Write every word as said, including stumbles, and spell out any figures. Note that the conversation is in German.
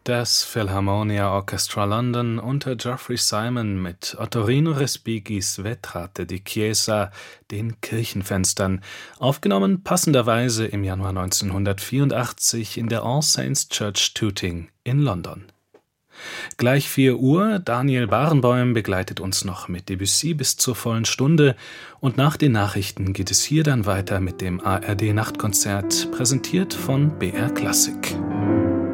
Das Philharmonia Orchestra London unter Geoffrey Simon mit Ottorino Respighi's Vetrate di Chiesa, den Kirchenfenstern, aufgenommen passenderweise im Januar neunzehnhundertvierundachtzig in der All Saints Church Tooting in London. Gleich vier Uhr, Daniel Barenboim begleitet uns noch mit Debussy bis zur vollen Stunde und nach den Nachrichten geht es hier dann weiter mit dem A R D-Nachtkonzert, präsentiert von B R Klassik.